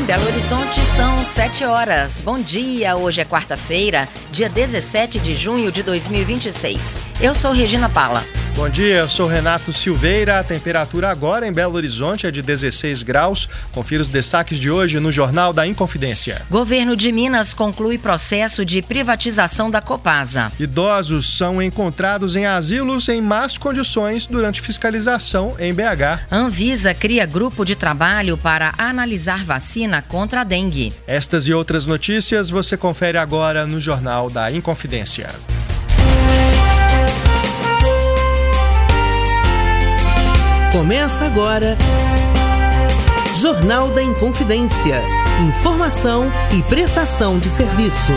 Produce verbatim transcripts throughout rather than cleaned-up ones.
Belo Horizonte são sete horas. Bom dia, hoje é quarta-feira, dia dezessete de junho de dois mil e vinte e seis. Eu sou Regina Pala. Bom dia, eu sou Renato Silveira. A temperatura agora em Belo Horizonte é de dezesseis graus. Confira os destaques de hoje no Jornal da Inconfidência. Governo de Minas conclui processo de privatização da Copasa. Idosos são encontrados em asilos em más condições durante fiscalização em B H. Anvisa cria grupo de trabalho para analisar vacina contra a dengue. Estas e outras notícias você confere agora no Jornal da Inconfidência. Começa agora Jornal da Inconfidência. Informação e prestação de serviço.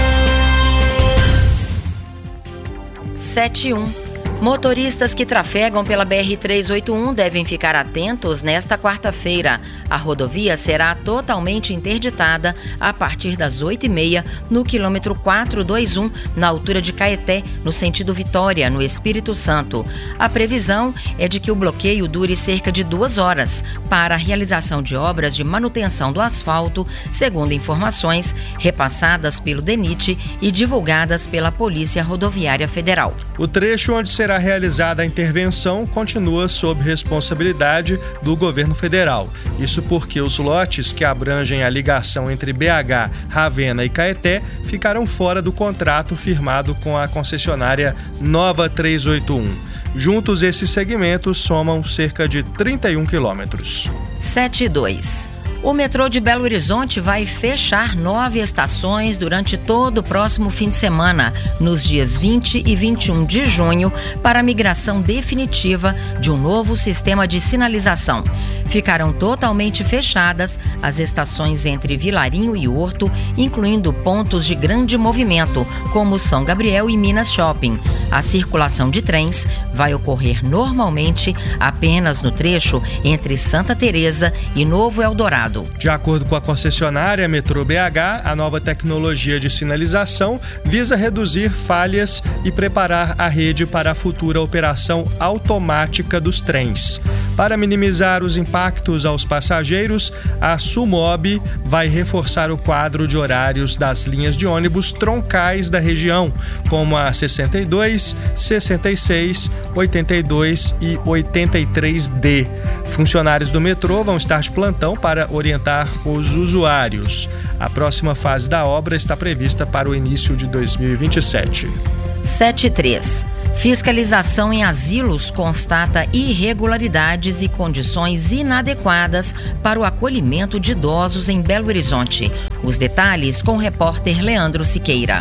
sete e um. Motoristas que trafegam pela B R trezentos e oitenta e um devem ficar atentos nesta quarta-feira. A rodovia será totalmente interditada a partir das oito e meia no quilômetro quatrocentos e vinte e um, na altura de Caeté, no sentido Vitória, no Espírito Santo. A previsão é de que o bloqueio dure cerca de duas horas para a realização de obras de manutenção do asfalto, segundo informações repassadas pelo DENIT e divulgadas pela Polícia Rodoviária Federal. O trecho onde será realizada a intervenção continua sob responsabilidade do governo federal. Isso porque os lotes que abrangem a ligação entre B H, Ravena e Caeté ficaram fora do contrato firmado com a concessionária Nova trezentos e oitenta e um. Juntos, esses segmentos somam cerca de trinta e um quilômetros. sete e dois. O metrô de Belo Horizonte vai fechar nove estações durante todo o próximo fim de semana, nos dias vinte e vinte e um de junho, para a migração definitiva de um novo sistema de sinalização. Ficarão totalmente fechadas as estações entre Vilarinho e Horto, incluindo pontos de grande movimento, como São Gabriel e Minas Shopping. A circulação de trens vai ocorrer normalmente apenas no trecho entre Santa Teresa e Novo Eldorado. De acordo com a concessionária Metrô B H, a nova tecnologia de sinalização visa reduzir falhas e preparar a rede para a futura operação automática dos trens. Para minimizar os impactos aos passageiros, a Sumob vai reforçar o quadro de horários das linhas de ônibus troncais da região, como a sessenta e dois, sessenta e seis, oitenta e dois e oitenta e três D. Funcionários do metrô vão estar de plantão para orientar os usuários. A próxima fase da obra está prevista para o início de dois mil e vinte e sete. sete e três. Fiscalização em asilos constata irregularidades e condições inadequadas para o acolhimento de idosos em Belo Horizonte. Os detalhes com o repórter Leandro Siqueira.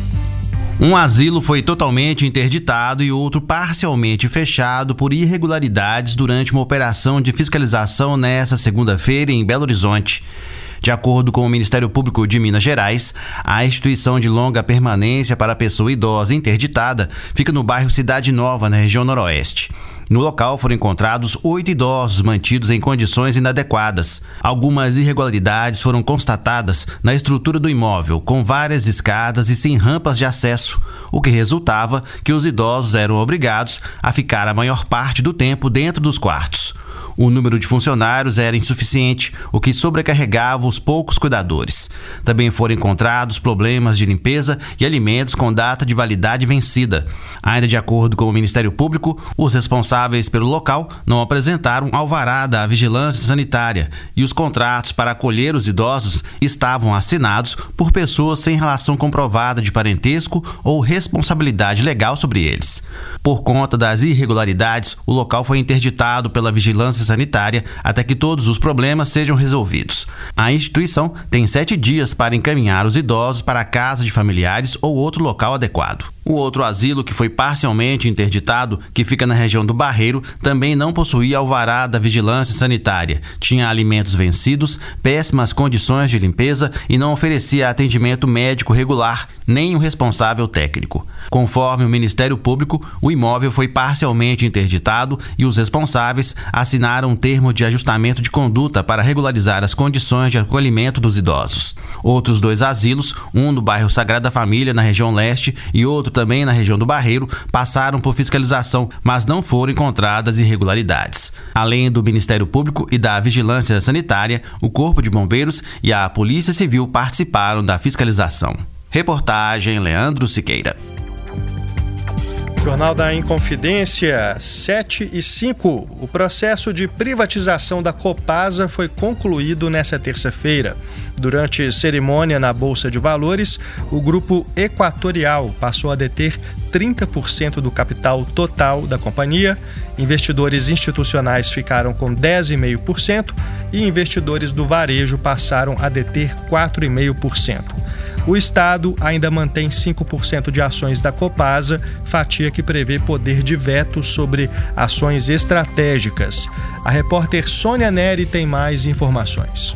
Um asilo foi totalmente interditado e outro parcialmente fechado por irregularidades durante uma operação de fiscalização nesta segunda-feira em Belo Horizonte. De acordo com o Ministério Público de Minas Gerais, a instituição de longa permanência para a pessoa idosa interditada fica no bairro Cidade Nova, na região noroeste. No local foram encontrados oito idosos mantidos em condições inadequadas. Algumas irregularidades foram constatadas na estrutura do imóvel, com várias escadas e sem rampas de acesso, o que resultava que os idosos eram obrigados a ficar a maior parte do tempo dentro dos quartos. O número de funcionários era insuficiente, o que sobrecarregava os poucos cuidadores. Também foram encontrados problemas de limpeza e alimentos com data de validade vencida. Ainda de acordo com o Ministério Público, os responsáveis pelo local não apresentaram alvará da vigilância sanitária e os contratos para acolher os idosos estavam assinados por pessoas sem relação comprovada de parentesco ou responsabilidade legal sobre eles. Por conta das irregularidades, o local foi interditado pela vigilância sanitária até que todos os problemas sejam resolvidos. A instituição tem sete dias para encaminhar os idosos para a casa de familiares ou outro local adequado. O outro asilo, que foi parcialmente interditado, que fica na região do Barreiro, também não possuía alvará da vigilância sanitária, tinha alimentos vencidos, péssimas condições de limpeza e não oferecia atendimento médico regular, nem um responsável técnico. Conforme o Ministério Público, o imóvel foi parcialmente interditado e os responsáveis assinaram um termo de ajustamento de conduta para regularizar as condições de acolhimento dos idosos. Outros dois asilos, um no bairro Sagrada Família, na região leste, e outro também na região do Barreiro passaram por fiscalização, mas não foram encontradas irregularidades. Além do Ministério Público e da Vigilância Sanitária, o Corpo de Bombeiros e a Polícia Civil participaram da fiscalização. Reportagem Leandro Siqueira. Jornal da Inconfidência, sete e cinco. O processo de privatização da Copasa foi concluído nesta terça-feira. Durante cerimônia na Bolsa de Valores, o Grupo Equatorial passou a deter trinta por cento do capital total da companhia, investidores institucionais ficaram com dez vírgula cinco por cento e investidores do varejo passaram a deter quatro vírgula cinco por cento. O Estado ainda mantém cinco por cento de ações da Copasa, fatia que prevê poder de veto sobre ações estratégicas. A repórter Sônia Neri tem mais informações.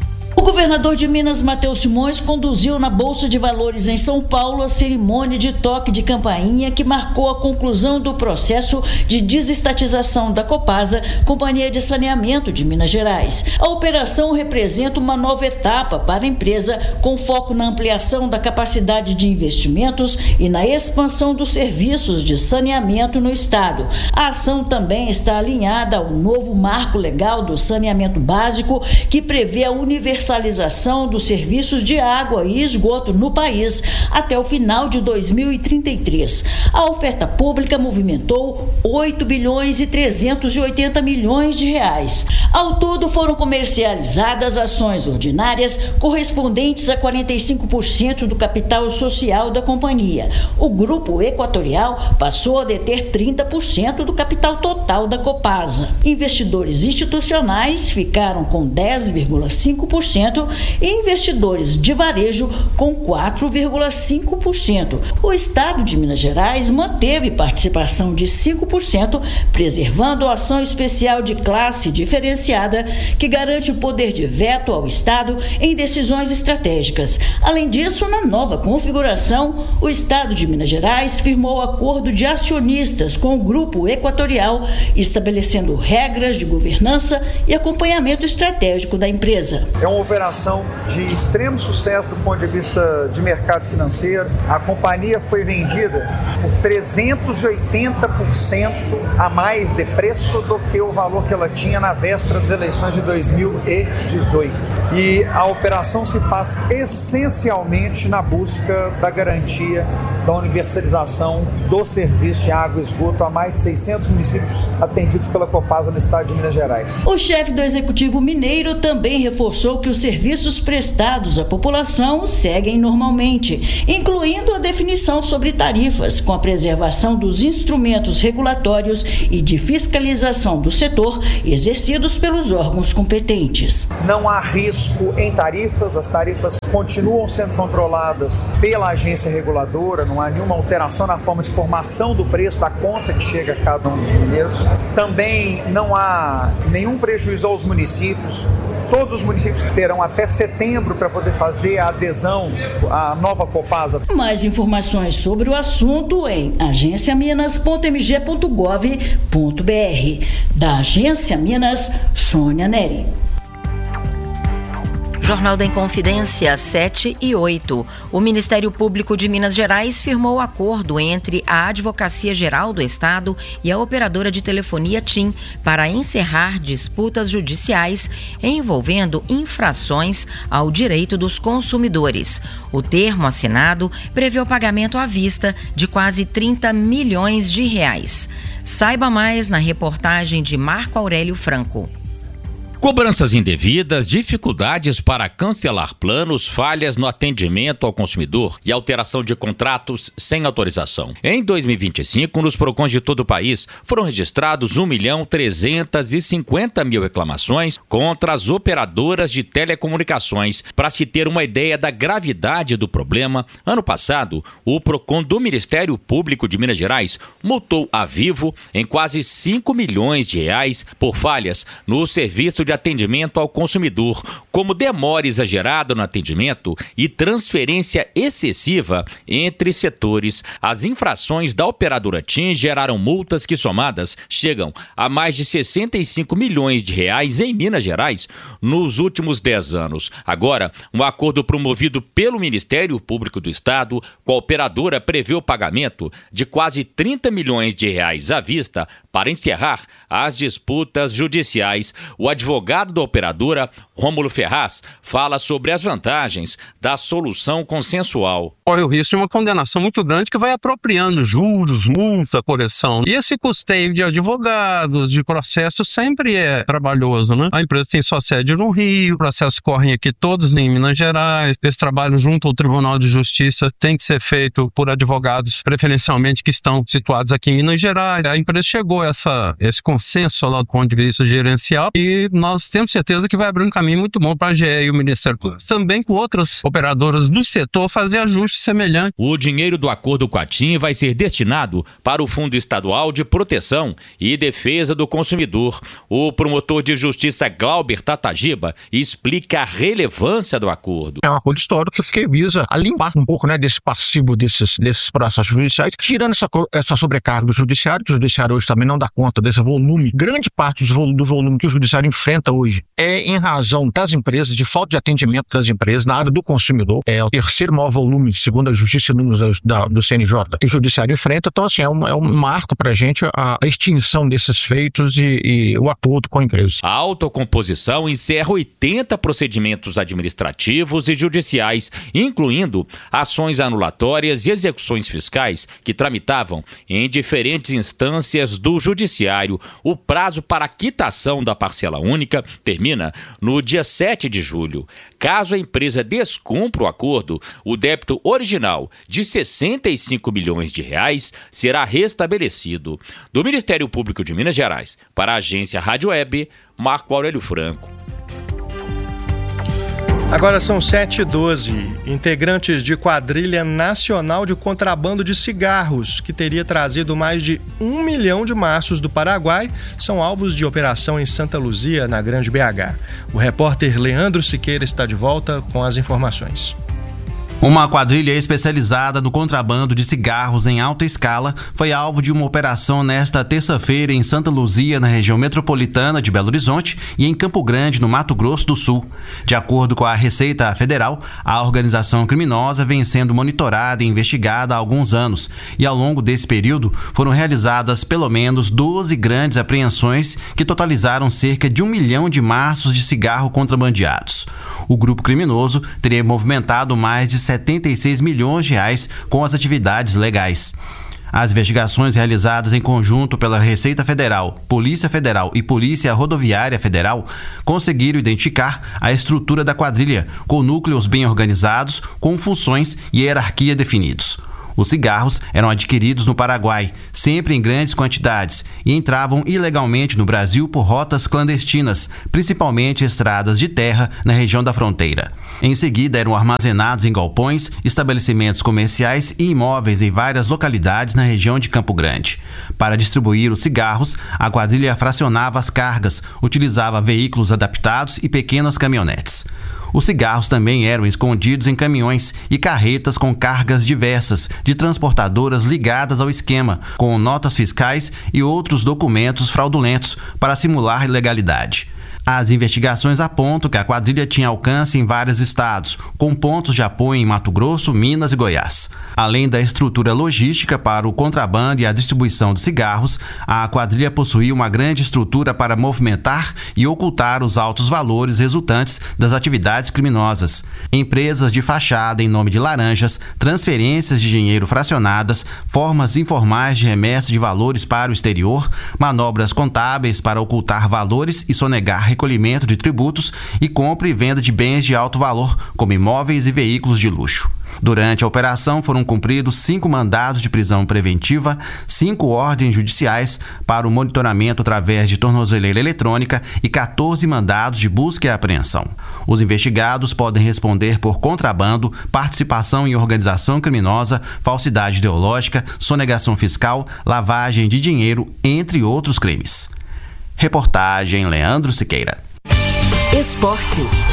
O governador de Minas, Matheus Simões, conduziu na Bolsa de Valores em São Paulo a cerimônia de toque de campainha que marcou a conclusão do processo de desestatização da Copasa, Companhia de Saneamento de Minas Gerais. A operação representa uma nova etapa para a empresa, com foco na ampliação da capacidade de investimentos e na expansão dos serviços de saneamento no estado. A ação também está alinhada ao novo marco legal do saneamento básico, que prevê a universalização dos serviços de água e esgoto no país até o final de dois mil e trinta e três. A oferta pública movimentou oito bilhões e trezentos e oitenta milhões de reais. Ao todo, foram comercializadas ações ordinárias correspondentes a quarenta e cinco por cento do capital social da companhia. O Grupo Equatorial passou a deter trinta por cento do capital total da Copasa. Investidores institucionais ficaram com dez vírgula cinco por cento e investidores de varejo com quatro vírgula cinco por cento. O Estado de Minas Gerais manteve participação de cinco por cento, preservando a ação especial de classe diferenciada que garante o poder de veto ao Estado em decisões estratégicas. Além disso, na nova configuração, o Estado de Minas Gerais firmou acordo de acionistas com o Grupo Equatorial, estabelecendo regras de governança e acompanhamento estratégico da empresa. É uma operação de extremo sucesso do ponto de vista de mercado financeiro. A companhia foi vendida por trezentos e oitenta por cento a mais de preço do que o valor que ela tinha na véspera das eleições de dois mil e dezoito. E a operação se faz essencialmente na busca da garantia da universalização do serviço de água e esgoto a mais de seiscentos municípios atendidos pela Copasa no estado de Minas Gerais. O chefe do Executivo Mineiro também reforçou que os serviços prestados à população seguem normalmente, incluindo a definição sobre tarifas, com a preservação dos instrumentos regulatórios e de fiscalização do setor exercidos pelos órgãos competentes. Não há risco em tarifas, as tarifas continuam sendo controladas pela agência reguladora, não há nenhuma alteração na forma de formação do preço da conta que chega a cada um dos mineiros. Também não há nenhum prejuízo aos municípios. Todos os municípios terão até setembro para poder fazer a adesão à nova Copasa. Mais informações sobre o assunto em agência minas ponto m g ponto gov ponto b r. Da Agência Minas, Sônia Neri. Jornal da Inconfidência, sete e oito. O Ministério Público de Minas Gerais firmou acordo entre a Advocacia Geral do Estado e a operadora de telefonia TIM para encerrar disputas judiciais envolvendo infrações ao direito dos consumidores. O termo assinado prevê o pagamento à vista de quase trinta milhões de reais. Saiba mais na reportagem de Marco Aurélio Franco. Cobranças indevidas, dificuldades para cancelar planos, falhas no atendimento ao consumidor e alteração de contratos sem autorização. Em dois mil e vinte e cinco, nos PROCONs de todo o país, foram registrados um milhão trezentos e cinquenta mil reclamações contra as operadoras de telecomunicações. Para se ter uma ideia da gravidade do problema, ano passado, o PROCON do Ministério Público de Minas Gerais multou a Vivo em quase cinco milhões de reais por falhas no serviço de sobre atendimento ao consumidor, como demora exagerada no atendimento e transferência excessiva entre setores. As infrações da operadora TIM geraram multas que, somadas, chegam a mais de sessenta e cinco milhões de reais em Minas Gerais nos últimos dez anos. Agora, um acordo promovido pelo Ministério Público do Estado com a operadora prevê o pagamento de quase trinta milhões de reais à vista para encerrar as disputas judiciais. O advogado da operadora, Rômulo Ferraz, fala sobre as vantagens da solução consensual. Corre o risco de uma condenação muito grande que vai apropriando juros, multa, correção. E esse custeio de advogados, de processo, sempre é trabalhoso, né? A empresa tem sua sede no Rio, processos correm aqui todos em Minas Gerais, esse trabalho junto ao Tribunal de Justiça tem que ser feito por advogados, preferencialmente que estão situados aqui em Minas Gerais. A empresa chegou a essa, esse consenso lá do ponto de vista gerencial e nós temos certeza que vai abrir um caminho muito bom para a G E e o Ministério Público. Também com outras operadoras do setor fazer ajustes semelhantes. O dinheiro do acordo com a TIM vai ser destinado para o Fundo Estadual de Proteção e Defesa do Consumidor. O promotor de justiça Glauber Tatagiba explica a relevância do acordo. É um acordo histórico que visa limpar um pouco, né, desse passivo desses, desses processos judiciais, tirando essa, essa sobrecarga do judiciário, que o judiciário hoje também não dá conta desse volume. Grande parte do volume, do volume que o judiciário enfrenta hoje é em razão das empresas, de falta de atendimento das empresas na área do consumidor. É o terceiro maior volume, segundo a Justiça e Números da, do C N J, que o judiciário enfrenta. Então, assim, é um, é um marco para a gente a, a extinção desses feitos e, e o acordo com a empresa. A autocomposição encerra oitenta procedimentos administrativos e judiciais, incluindo ações anulatórias e execuções fiscais que tramitavam em diferentes instâncias do judiciário. O prazo para a quitação da parcela única termina no dia sete de julho. Caso a empresa descumpra o acordo, o débito original de sessenta e cinco milhões de reais será restabelecido. Do Ministério Público de Minas Gerais, para a agência Rádio Web, Marco Aurélio Franco. Agora são sete e doze. Integrantes de quadrilha nacional de contrabando de cigarros, que teria trazido mais de um milhão de maços do Paraguai, são alvos de operação em Santa Luzia, na Grande B H. O repórter Leandro Siqueira está de volta com as informações. Uma quadrilha especializada no contrabando de cigarros em alta escala foi alvo de uma operação nesta terça-feira em Santa Luzia, na região metropolitana de Belo Horizonte, e em Campo Grande, no Mato Grosso do Sul. De acordo com a Receita Federal, a organização criminosa vem sendo monitorada e investigada há alguns anos, e ao longo desse período foram realizadas pelo menos doze grandes apreensões que totalizaram cerca de um milhão de maços de cigarro contrabandeados. O grupo criminoso teria movimentado mais de setenta e seis milhões de reais com as atividades legais. As investigações realizadas em conjunto pela Receita Federal, Polícia Federal e Polícia Rodoviária Federal conseguiram identificar a estrutura da quadrilha, com núcleos bem organizados, com funções e hierarquia definidos. Os cigarros eram adquiridos no Paraguai, sempre em grandes quantidades, e entravam ilegalmente no Brasil por rotas clandestinas, principalmente estradas de terra na região da fronteira. Em seguida, eram armazenados em galpões, estabelecimentos comerciais e imóveis em várias localidades na região de Campo Grande. Para distribuir os cigarros, a quadrilha fracionava as cargas, utilizava veículos adaptados e pequenas caminhonetes. Os cigarros também eram escondidos em caminhões e carretas com cargas diversas de transportadoras ligadas ao esquema, com notas fiscais e outros documentos fraudulentos para simular ilegalidade. As investigações apontam que a quadrilha tinha alcance em vários estados, com pontos de apoio em Mato Grosso, Minas e Goiás. Além da estrutura logística para o contrabando e a distribuição de cigarros, a quadrilha possuía uma grande estrutura para movimentar e ocultar os altos valores resultantes das atividades criminosas. Empresas de fachada em nome de laranjas, transferências de dinheiro fracionadas, formas informais de remessa de valores para o exterior, manobras contábeis para ocultar valores e sonegar recolhimento de tributos e compra e venda de bens de alto valor, como imóveis e veículos de luxo. Durante a operação foram cumpridos cinco mandados de prisão preventiva, cinco ordens judiciais para o monitoramento através de tornozeleira eletrônica e quatorze mandados de busca e apreensão. Os investigados podem responder por contrabando, participação em organização criminosa, falsidade ideológica, sonegação fiscal, lavagem de dinheiro, entre outros crimes. Reportagem Leandro Siqueira. Esportes.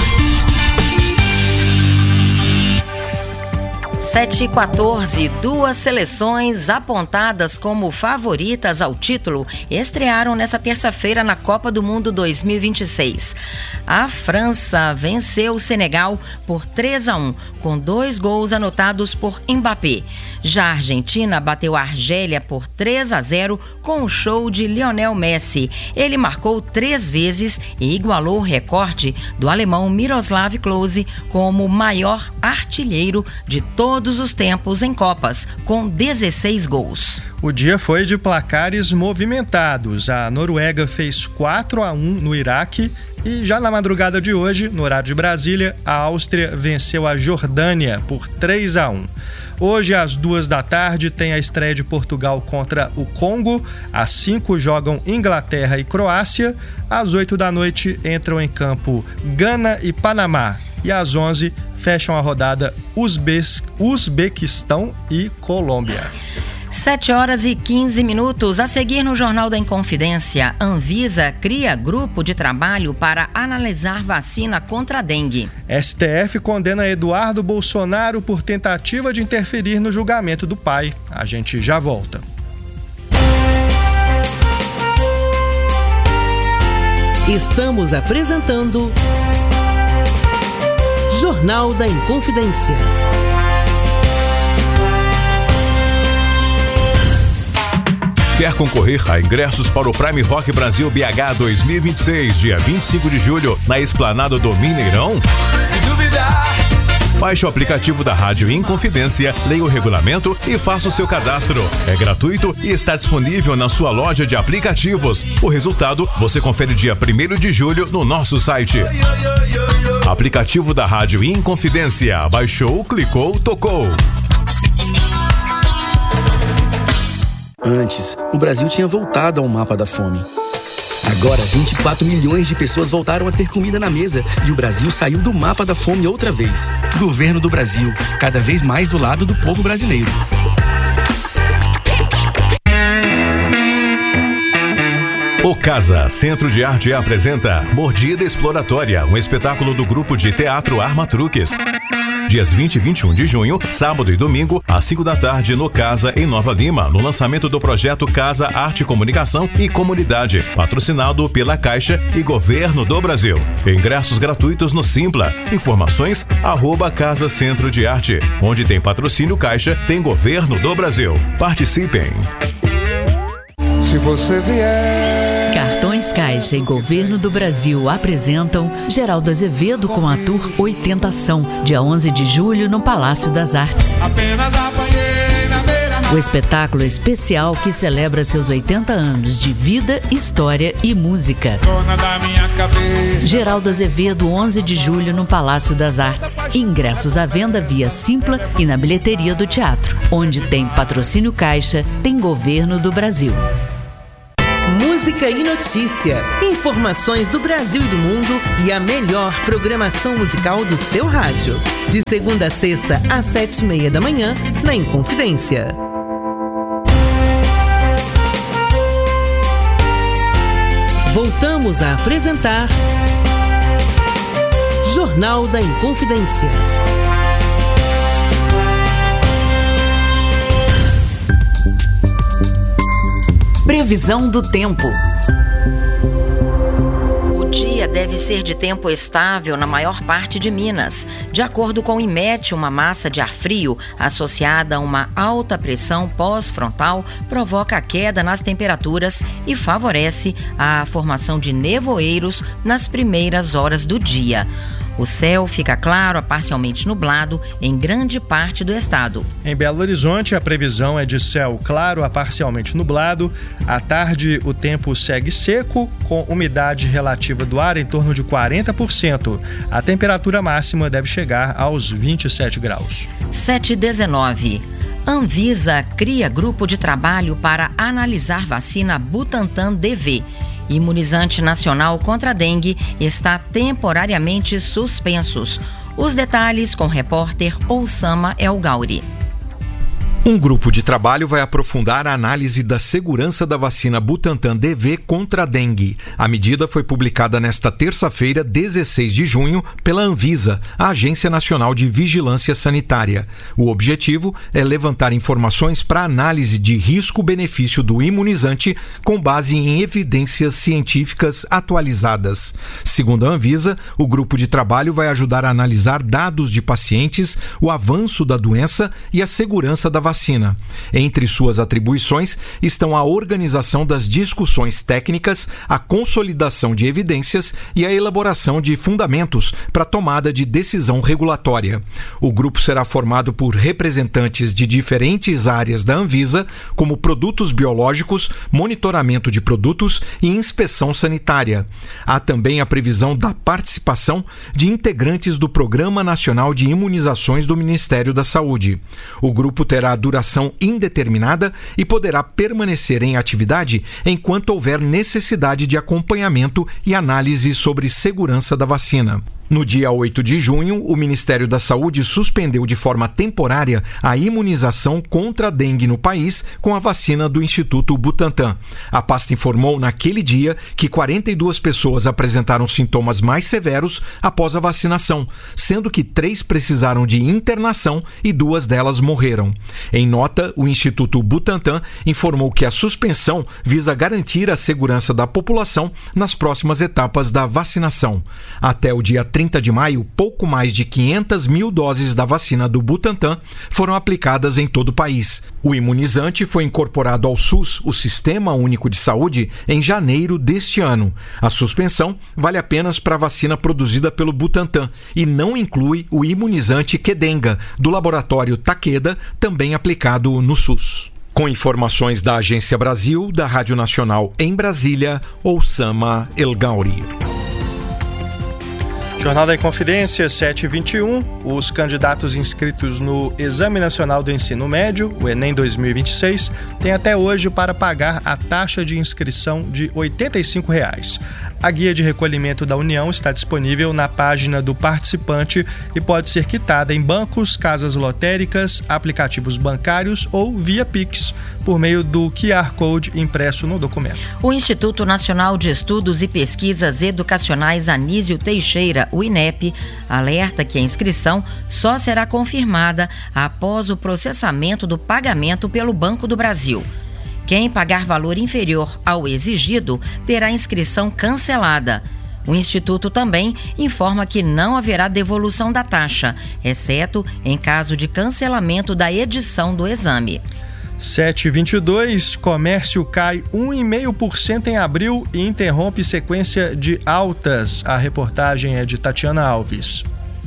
sete e quatorze, duas seleções apontadas como favoritas ao título estrearam nesta terça-feira na Copa do Mundo dois mil e vinte e seis. A França venceu o Senegal por três a um, com dois gols anotados por Mbappé. Já a Argentina bateu a Argélia por três a zero com o show de Lionel Messi. Ele marcou três vezes e igualou o recorde do alemão Miroslav Klose como maior artilheiro de todos os tempos em Copas, com dezesseis gols. O dia foi de placares movimentados. A Noruega fez quatro a um no Iraque e já na madrugada de hoje, no horário de Brasília, a Áustria venceu a Jordânia por três a um. Hoje, às duas da tarde, tem a estreia de Portugal contra o Congo. Às cinco jogam Inglaterra e Croácia. Às oito da noite entram em campo Gana e Panamá. E às onze fecham a rodada Uzbek, Uzbequistão e Colômbia. sete horas e quinze minutos. A seguir no Jornal da Inconfidência, Anvisa cria grupo de trabalho para analisar vacina contra a dengue. S T F condena Eduardo Bolsonaro por tentativa de interferir no julgamento do pai. A gente já volta. Estamos apresentando Jornal da Inconfidência. Quer concorrer a ingressos para o Prime Rock Brasil B H dois mil e vinte e seis, dia vinte e cinco de julho, na Esplanada do Mineirão? Se duvidar! Baixe o aplicativo da Rádio Inconfidência, leia o regulamento e faça o seu cadastro. É gratuito e está disponível na sua loja de aplicativos. O resultado você confere dia primeiro de julho no nosso site. Aplicativo da Rádio Inconfidência. Baixou, clicou, tocou. Antes, o Brasil tinha voltado ao mapa da fome. Agora, vinte e quatro milhões de pessoas voltaram a ter comida na mesa e o Brasil saiu do mapa da fome outra vez. Governo do Brasil, cada vez mais do lado do povo brasileiro. O Casa Centro de Arte apresenta Mordida Exploratória, um espetáculo do grupo de teatro Armatruques. Dias vinte e vinte e um de junho, sábado e domingo, às cinco da tarde, no Casa, em Nova Lima, no lançamento do projeto Casa Arte, Comunicação e Comunidade, patrocinado pela Caixa e Governo do Brasil. Ingressos gratuitos no Simpla. Informações, arroba Casa Centro de Arte. Onde tem patrocínio Caixa, tem Governo do Brasil. Participem! Se você vier... Cartões Caixa e Governo do Brasil apresentam Geraldo Azevedo com a Tour oitentação, dia onze de julho no Palácio das Artes. Apenas apanhei na beira. O espetáculo especial que celebra seus oitenta anos de vida, história e música. Dona da minha cabeça. Geraldo Azevedo, onze de julho no Palácio das Artes. Ingressos à venda via Simpla e na bilheteria do teatro. Onde tem patrocínio Caixa, tem Governo do Brasil. Música e notícia, informações do Brasil e do mundo e a melhor programação musical do seu rádio. De segunda a sexta, às sete e meia da manhã, na Inconfidência. Voltamos a apresentar Jornal da Inconfidência. Previsão do tempo. O dia deve ser de tempo estável na maior parte de Minas. De acordo com o IMET, uma massa de ar frio associada a uma alta pressão pós-frontal provoca a queda nas temperaturas e favorece a formação de nevoeiros nas primeiras horas do dia. O céu fica claro a parcialmente nublado em grande parte do estado. Em Belo Horizonte, a previsão é de céu claro a parcialmente nublado. À tarde, o tempo segue seco, com umidade relativa do ar em torno de quarenta por cento. A temperatura máxima deve chegar aos vinte e sete graus. sete e dezenove. Anvisa cria grupo de trabalho para analisar vacina Butantan D V. Imunizante nacional contra a dengue está temporariamente suspensos. Os detalhes com o repórter Oussama El Gauri. Um grupo de trabalho vai aprofundar a análise da segurança da vacina Butantan D V contra a dengue. A medida foi publicada nesta terça-feira, dezesseis de junho, pela Anvisa, a Agência Nacional de Vigilância Sanitária. O objetivo é levantar informações para análise de risco-benefício do imunizante com base em evidências científicas atualizadas. Segundo a Anvisa, o grupo de trabalho vai ajudar a analisar dados de pacientes, o avanço da doença e a segurança da vacina. Vacina. Entre suas atribuições estão a organização das discussões técnicas, a consolidação de evidências e a elaboração de fundamentos para a tomada de decisão regulatória. O grupo será formado por representantes de diferentes áreas da Anvisa, como produtos biológicos, monitoramento de produtos e inspeção sanitária. Há também a previsão da participação de integrantes do Programa Nacional de Imunizações do Ministério da Saúde. O grupo terá duração indeterminada e poderá permanecer em atividade enquanto houver necessidade de acompanhamento e análise sobre segurança da vacina. No dia oito de junho, o Ministério da Saúde suspendeu de forma temporária a imunização contra a dengue no país com a vacina do Instituto Butantan. A pasta informou naquele dia que quarenta e duas pessoas apresentaram sintomas mais severos após a vacinação, sendo que três precisaram de internação e duas delas morreram. Em nota, o Instituto Butantan informou que a suspensão visa garantir a segurança da população nas próximas etapas da vacinação. Até o dia trinta de maio, pouco mais de quinhentas mil doses da vacina do Butantan foram aplicadas em todo o país. O imunizante foi incorporado ao SUS, o Sistema Único de Saúde, em janeiro deste ano. A suspensão vale apenas para a vacina produzida pelo Butantan e não inclui o imunizante Qdenga, do laboratório Takeda, também aplicado no SUS. Com informações da Agência Brasil, da Rádio Nacional em Brasília, Oussama El Gauri. Jornal da Inconfidência, sete e vinte e um. Os candidatos inscritos no Exame Nacional do Ensino Médio, o Enem dois mil e vinte e seis, têm até hoje para pagar a taxa de inscrição de oitenta e cinco reais. A guia de recolhimento da União está disponível na página do participante e pode ser quitada em bancos, casas lotéricas, aplicativos bancários ou via Pix, por meio do Q R Code impresso no documento. O Instituto Nacional de Estudos e Pesquisas Educacionais Anísio Teixeira, o INEP, alerta que a inscrição só será confirmada após o processamento do pagamento pelo Banco do Brasil. Quem pagar valor inferior ao exigido terá inscrição cancelada. O Instituto também informa que não haverá devolução da taxa, exceto em caso de cancelamento da edição do exame. sete e vinte e dois, comércio cai um vírgula cinco por cento em abril e interrompe sequência de altas. A reportagem é de Tatiana Alves.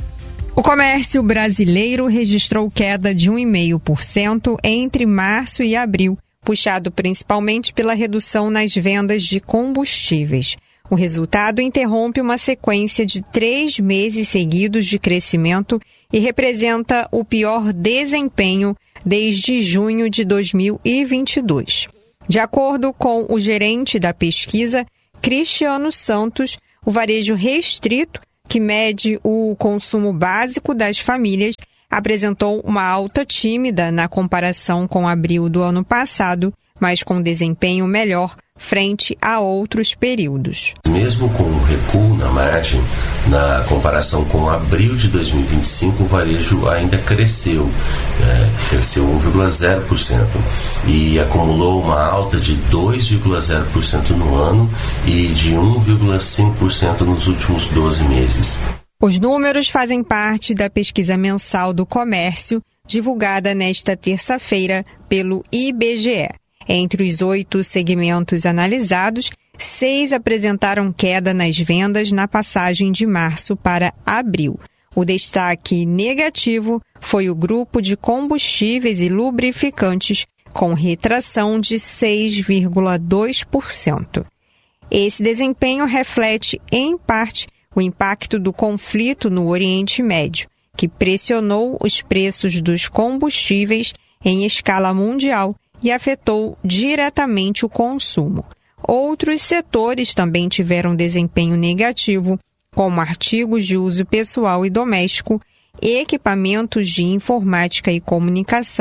O comércio brasileiro registrou queda de um vírgula cinco por cento entre março e abril, puxado principalmente pela redução nas vendas de combustíveis. O resultado interrompe uma sequência de três meses seguidos de crescimento e representa o pior desempenho desde junho de dois mil e vinte e dois. De acordo com o gerente da pesquisa, Cristiano Santos, o varejo restrito, que mede o consumo básico das famílias, apresentou uma alta tímida na comparação com abril do ano passado, mas com desempenho melhor frente a outros períodos. Mesmo com o recuo na margem, na comparação com abril de dois mil e vinte e cinco, o varejo ainda cresceu, é, cresceu um vírgula zero por cento e acumulou uma alta de dois vírgula zero por cento no ano e de um vírgula cinco por cento nos últimos doze meses. Os números fazem parte da pesquisa mensal do comércio, divulgada nesta terça-feira pelo I B G E. Entre os oito segmentos analisados, seis apresentaram queda nas vendas na passagem de março para abril. O destaque negativo foi o grupo de combustíveis e lubrificantes, com retração de seis vírgula dois por cento. Esse desempenho reflete, em parte, o impacto do conflito no Oriente Médio, que pressionou os preços dos combustíveis em escala mundial e afetou diretamente o consumo. Outros setores também tiveram desempenho negativo, como artigos de uso pessoal e doméstico, equipamentos de informática e comunicação,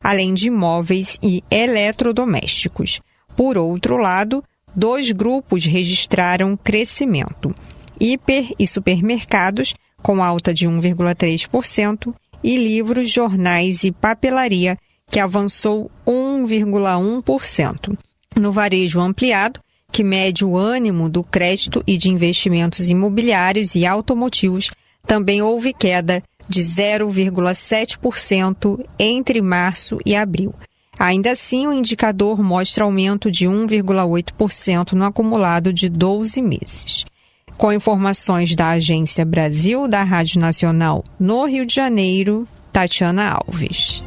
além de imóveis e eletrodomésticos. Por outro lado, dois grupos registraram crescimento: hiper e supermercados, com alta de um vírgula três por cento, e livros, jornais e papelaria, que avançou um vírgula um por cento. No varejo ampliado, que mede o ânimo do crédito e de investimentos imobiliários e automotivos, também houve queda de zero vírgula sete por cento entre março e abril. Ainda assim, o indicador mostra aumento de um vírgula oito por cento no acumulado de doze meses. Com informações da Agência Brasil da Rádio Nacional no Rio de Janeiro, Tatiana Alves.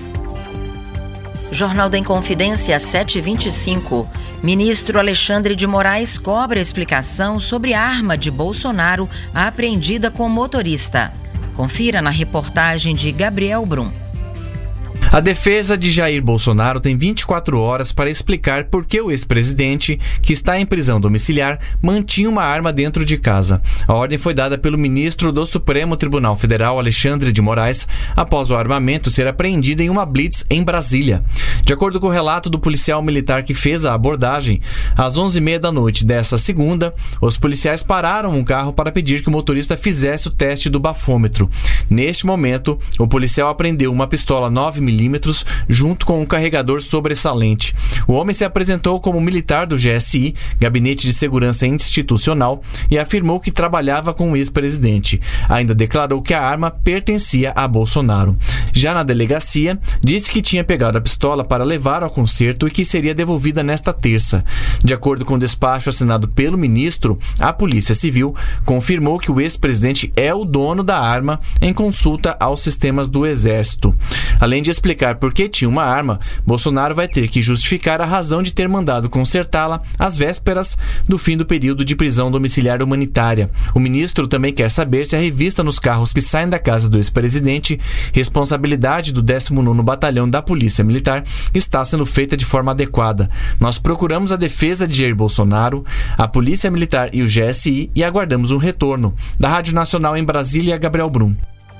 Jornal da Inconfidência sete e vinte e cinco. Ministro Alexandre de Moraes cobra explicação sobre arma de Bolsonaro apreendida com motorista. Confira na reportagem de Gabriel Brum. A defesa de Jair Bolsonaro tem vinte e quatro horas para explicar por que o ex-presidente, que está em prisão domiciliar, mantinha uma arma dentro de casa. A ordem foi dada pelo ministro do Supremo Tribunal Federal, Alexandre de Moraes, após o armamento ser apreendido em uma blitz em Brasília. De acordo com o relato do policial militar que fez a abordagem, às onze e meia da noite dessa segunda, os policiais pararam um carro para pedir que o motorista fizesse o teste do bafômetro. Neste momento, o policial apreendeu uma pistola nove milímetros junto com um carregador sobressalente. O homem se apresentou como militar do G S I, Gabinete de Segurança Institucional, e afirmou que trabalhava com o ex-presidente. Ainda declarou que a arma pertencia a Bolsonaro. Já na delegacia, disse que tinha pegado a pistola para levar ao concerto e que seria devolvida nesta terça. De acordo com o despacho assinado pelo ministro, a Polícia Civil confirmou que o ex-presidente é o dono da arma em consulta aos sistemas do Exército. Além de explicar por que tinha uma arma, Bolsonaro vai ter que justificar a razão de ter mandado consertá-la às vésperas do fim do período de prisão domiciliar humanitária. O ministro também quer saber se a revista nos carros que saem da casa do ex-presidente, responsabilidade do décimo nono Batalhão da Polícia Militar, está sendo feita de forma adequada. Nós procuramos a defesa de Jair Bolsonaro, a Polícia Militar e o G S I e aguardamos um retorno. Da Rádio Nacional em Brasília, Gabriel Brum.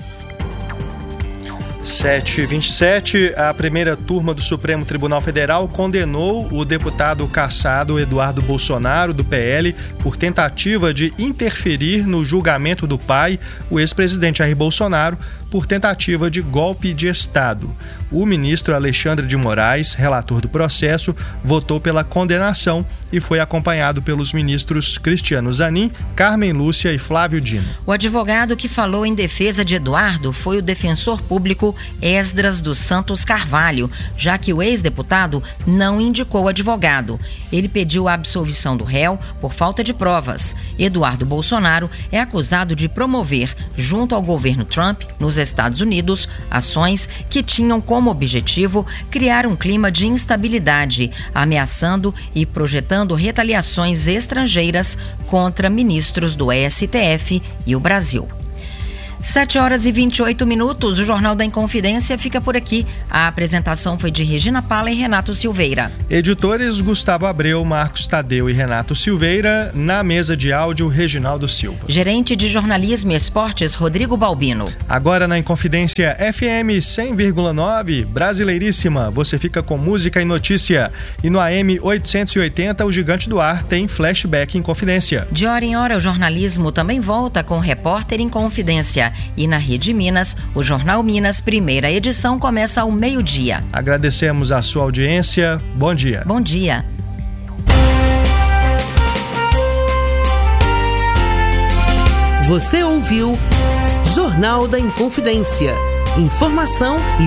sete e vinte e sete, a primeira turma do Supremo Tribunal Federal condenou o deputado cassado Eduardo Bolsonaro, do P L, por tentativa de interferir no julgamento do pai, o ex-presidente Jair Bolsonaro, por tentativa de golpe de Estado. O ministro Alexandre de Moraes, relator do processo, votou pela condenação e foi acompanhado pelos ministros Cristiano Zanin, Carmen Lúcia e Flávio Dino. O advogado que falou em defesa de Eduardo foi o defensor público Esdras dos Santos Carvalho, já que o ex-deputado não indicou advogado. Ele pediu a absolvição do réu por falta de provas. Eduardo Bolsonaro é acusado de promover, junto ao governo Trump, nos Estados Unidos, ações que tinham como objetivo criar um clima de instabilidade, ameaçando e projetando retaliações estrangeiras contra ministros do S T F e o Brasil. sete horas e vinte e oito minutos, o Jornal da Inconfidência fica por aqui. A apresentação foi de Regina Pala e Renato Silveira. Editores Gustavo Abreu, Marcos Tadeu e Renato Silveira. Na mesa de áudio, Reginaldo Silva. Gerente de Jornalismo e Esportes, Rodrigo Balbino. Agora na Inconfidência F M cem vírgula nove, Brasileiríssima, você fica com música e notícia. E no A M oitocentos e oitenta, o Gigante do Ar tem flashback em Confidência. De hora em hora, o jornalismo também volta com Repórter em Confidência. E na Rede Minas, o Jornal Minas, primeira edição, começa ao meio-dia. Agradecemos a sua audiência. Bom dia. Bom dia. Você ouviu Jornal da Inconfidência. Informação e